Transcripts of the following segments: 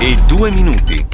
e 2 minuti.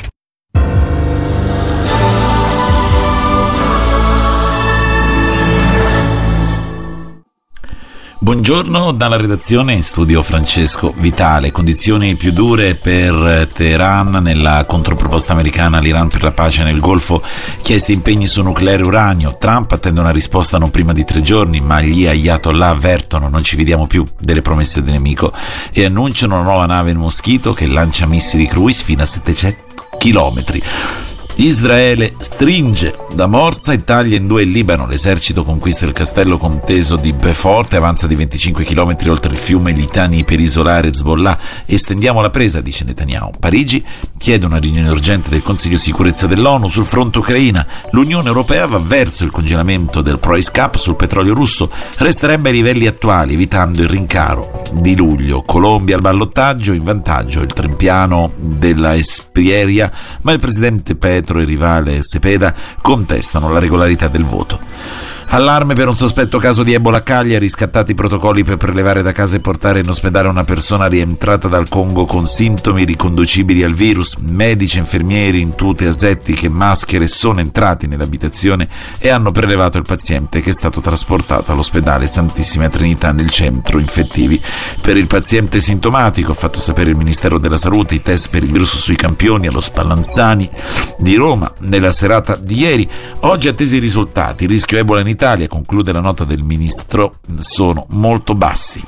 Buongiorno dalla redazione, in studio Francesco Vitale. Condizioni più dure per Teheran nella controproposta americana all'Iran per la pace nel Golfo, chiesti impegni su nucleare e uranio. Trump attende una risposta non prima di 3 giorni, ma gli Ayatollah avvertono: non ci fidiamo più delle promesse del nemico, e annunciano una nuova nave Moschito che lancia missili cruise fino a 700 chilometri. Israele stringe da Morsa e taglia in 2 il Libano. L'esercito conquista il castello conteso di Beaufort e avanza di 25 km oltre il fiume Litani per isolare Hezbollah. Estendiamo la presa, dice Netanyahu. Parigi chiede una riunione urgente del Consiglio Sicurezza dell'ONU sul fronte Ucraina. L'Unione Europea va verso il congelamento del price cap sul petrolio russo. Resterebbe ai livelli attuali, evitando il rincaro di luglio. Colombia al ballottaggio, in vantaggio il trempiano della Espriella, ma il presidente Petro e il rivale Cepeda contestano la regolarità del voto. Allarme per un sospetto caso di Ebola a Cagliari, riscattati i protocolli per prelevare da casa e portare in ospedale una persona rientrata dal Congo con sintomi riconducibili al virus. Medici, infermieri in tute asettiche e maschere sono entrati nell'abitazione e hanno prelevato il paziente, che è stato trasportato all'ospedale Santissima Trinità nel centro infettivi. Per il paziente sintomatico, ha fatto sapere il Ministero della Salute, i test per il virus sui campioni allo Spallanzani di Roma nella serata di ieri. Oggi attesi i risultati. Il rischio Ebola in Italia, conclude la nota del ministro, sono molto bassi.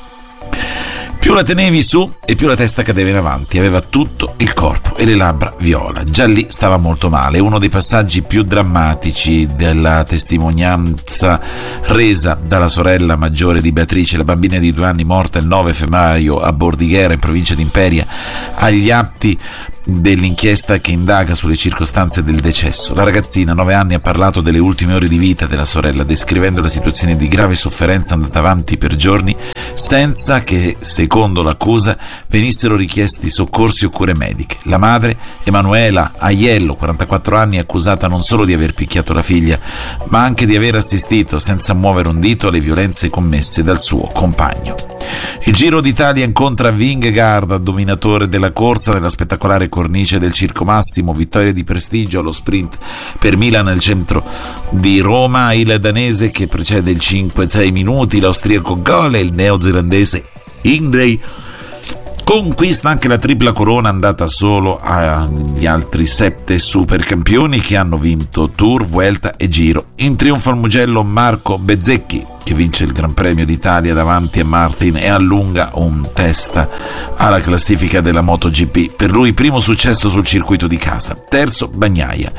Più la tenevi su e più la testa cadeva in avanti, aveva tutto il corpo e le labbra viola. Già lì stava molto male. Uno dei passaggi più drammatici della testimonianza resa dalla sorella maggiore di Beatrice, la bambina di 2 anni morta il 9 febbraio a Bordighera, in provincia di Imperia, agli atti dell'inchiesta che indaga sulle circostanze del decesso. La ragazzina, 9 anni, ha parlato delle ultime ore di vita della sorella, descrivendo la situazione di grave sofferenza andata avanti per giorni senza che, secondo l'accusa, venissero richiesti soccorsi o cure mediche. La madre, Emanuela Aiello, 44 anni, è accusata non solo di aver picchiato la figlia, ma anche di aver assistito senza muovere un dito alle violenze commesse dal suo compagno. Il Giro d'Italia incontra Vingegaard, dominatore della corsa, nella spettacolare cornice del Circo Massimo. Vittoria di prestigio allo sprint per Milan nel centro di Roma. Il danese che precede il 5-6 minuti, l'austriaco Gole e il neozelandese Hindley conquista anche la tripla corona, andata solo agli altri 7 supercampioni che hanno vinto Tour, Vuelta e Giro. In trionfo al Mugello Marco Bezzecchi, che vince il Gran Premio d'Italia davanti a Martin e allunga un testa alla classifica della MotoGP. Per lui primo successo sul circuito di casa. Terzo Bagnaia.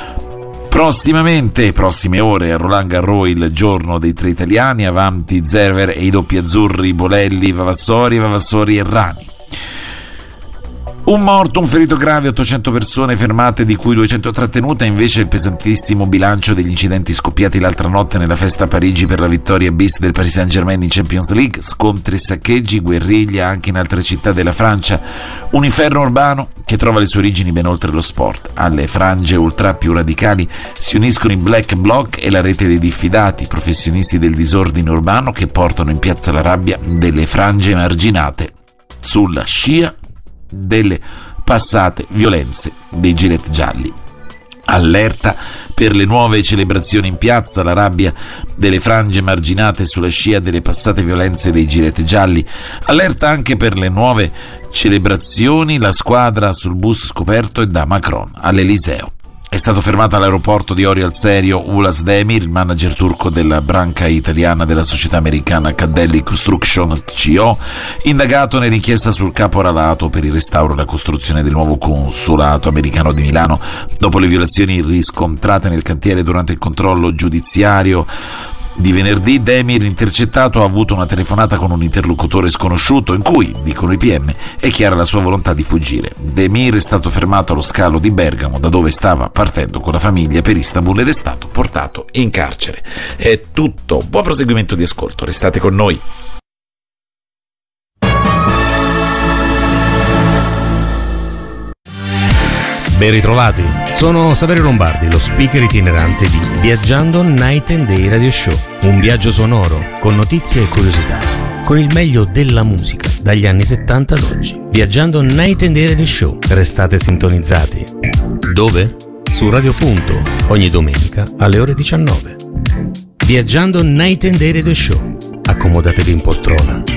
Prossime ore a Roland Garros il giorno dei 3 italiani, avanti Zverev e i doppi azzurri Bolelli, Vavassori e Rani. Un morto, un ferito grave, 800 persone fermate, di cui 200 trattenute. Invece il pesantissimo bilancio degli incidenti scoppiati l'altra notte nella festa a Parigi per la vittoria bis del Paris Saint-Germain in Champions League. Scontri e saccheggi, guerriglia anche in altre città della Francia. Un inferno urbano che trova le sue origini ben oltre lo sport. Alle frange ultra più radicali si uniscono i Black Bloc e la rete dei diffidati, professionisti del disordine urbano che portano in piazza la rabbia delle frange emarginate sulla scia delle passate violenze dei gilet gialli. Allerta per le nuove celebrazioni in piazza, la rabbia delle frange marginate sulla scia delle passate violenze dei gilet gialli. Allerta anche per le nuove celebrazioni, la squadra sul bus scoperto è da Macron all'Eliseo. È stato fermato all'aeroporto di Orio al Serio Ulas Demir, il manager turco della branca italiana della società americana Caddelli Construction CO, indagato nell'inchiesta sul caporalato per il restauro e la costruzione del nuovo consolato americano di Milano, dopo le violazioni riscontrate nel cantiere durante il controllo giudiziario di venerdì. Demir, intercettato, ha avuto una telefonata con un interlocutore sconosciuto in cui, dicono i PM, è chiara la sua volontà di fuggire. Demir è stato fermato allo scalo di Bergamo, da dove stava partendo con la famiglia per Istanbul, ed è stato portato in carcere. È tutto, buon proseguimento di ascolto, restate con noi. Ben ritrovati, sono Saverio Lombardi, lo speaker itinerante di Viaggiando Night and Day Radio Show, un viaggio sonoro con notizie e curiosità, con il meglio della musica dagli anni 70 ad oggi. Viaggiando Night and Day Radio Show. Restate sintonizzati. Dove? Su Radio Punto, ogni domenica alle ore 19. Viaggiando Night and Day Radio Show. Accomodatevi in poltrona